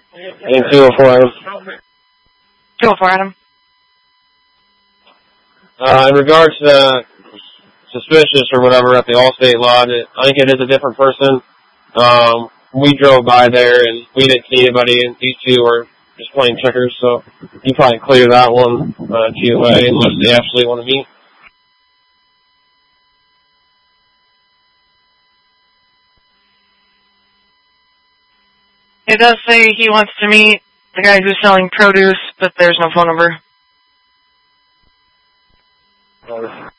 And 204 Adam. 204 Adam. In regards to suspicious or whatever at the Allstate lot, I think it is a different person. We drove by there and we didn't see anybody, and these two were just playing checkers, so you probably clear that one TOA unless they absolutely want to meet. It does say he wants to meet the guy who's selling produce, but there's no phone number.